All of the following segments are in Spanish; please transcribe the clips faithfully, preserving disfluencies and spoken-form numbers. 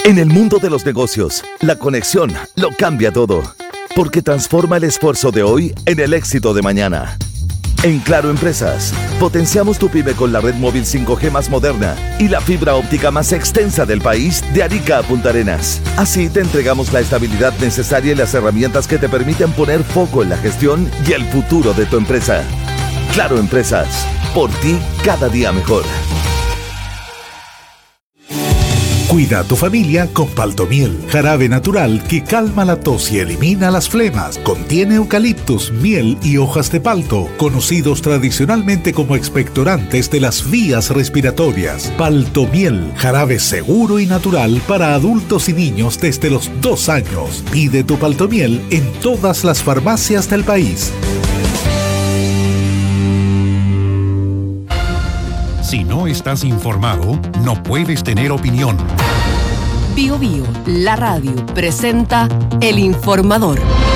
En el mundo de los negocios, la conexión lo cambia todo, porque transforma el esfuerzo de hoy en el éxito de mañana. En Claro Empresas, potenciamos tu pyme con la red móvil cinco G más moderna y la fibra óptica más extensa del país de Arica a Punta Arenas. Así te entregamos la estabilidad necesaria y las herramientas que te permiten poner foco en la gestión y el futuro de tu empresa. Claro Empresas, por ti cada día mejor. Cuida a tu familia con Paltomiel, jarabe natural que calma la tos y elimina las flemas. Contiene eucaliptus, miel y hojas de palto, conocidos tradicionalmente como expectorantes de las vías respiratorias. Paltomiel, jarabe seguro y natural para adultos y niños desde los dos años. Pide tu Paltomiel en todas las farmacias del país. Si no estás informado, no puedes tener opinión. Bio Bio, la radio, presenta El Informador.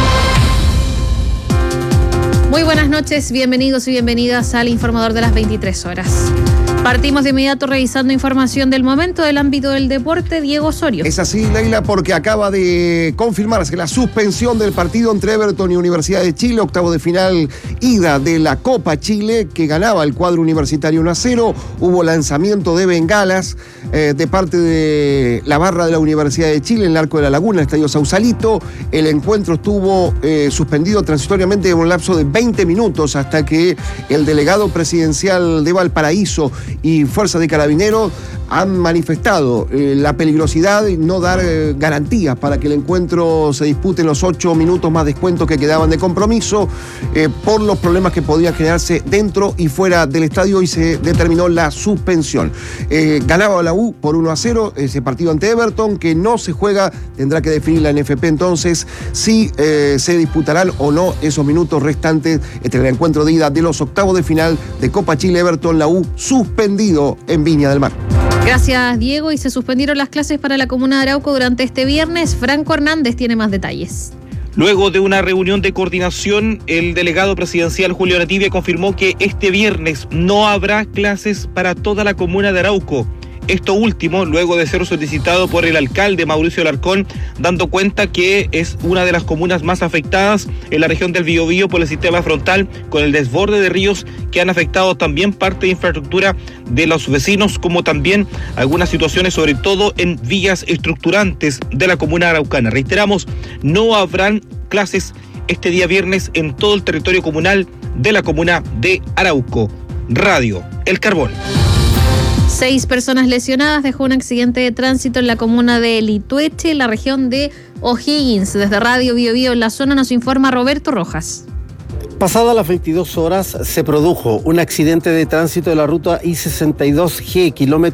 Muy buenas noches, bienvenidos y bienvenidas al Informador de las veintitrés horas. Partimos de inmediato revisando información del momento del ámbito del deporte. Diego Osorio. Es así, Leila, porque acaba de confirmarse la suspensión del partido entre Everton y Universidad de Chile, octavo de final ida de la Copa Chile, que ganaba el cuadro universitario uno a cero. Hubo lanzamiento de bengalas eh, de parte de la barra de la Universidad de Chile en el Arco de la Laguna, el Estadio Sausalito. El encuentro estuvo eh, suspendido transitoriamente en un lapso de veinte minutos hasta que el delegado presidencial de Valparaíso y Fuerza de Carabineros han manifestado eh, la peligrosidad y no dar eh, garantías para que el encuentro se dispute en los ocho minutos más descuentos que quedaban de compromiso eh, por los problemas que podían generarse dentro y fuera del estadio, y se determinó la suspensión. Eh, ganaba la U por uno a cero ese partido ante Everton, que no se juega, tendrá que definir la N F P entonces si eh, se disputarán o no esos minutos restantes entre el encuentro de ida de los octavos de final de Copa Chile. Everton, la U suspendido en Viña del Mar. Gracias, Diego. Y se suspendieron las clases para la comuna de Arauco durante este viernes. Franco Hernández tiene más detalles. Luego de una reunión de coordinación, el delegado presidencial Julio Nativia confirmó que este viernes no habrá clases para toda la comuna de Arauco. Esto último, luego de ser solicitado por el alcalde Mauricio Alarcón, dando cuenta que es una de las comunas más afectadas en la región del Biobío por el sistema frontal, con el desborde de ríos que han afectado también parte de infraestructura de los vecinos, como también algunas situaciones, sobre todo en vías estructurantes de la comuna araucana. Reiteramos, no habrán clases este día viernes en todo el territorio comunal de la comuna de Arauco. Radio El Carbón. Seis personas lesionadas dejó un accidente de tránsito en la comuna de Litueche, en la región de O'Higgins. Desde Radio Bio Bio en la zona nos informa Roberto Rojas. Pasadas las veintidós horas se produjo un accidente de tránsito de la ruta I sesenta y dos G, kilómetro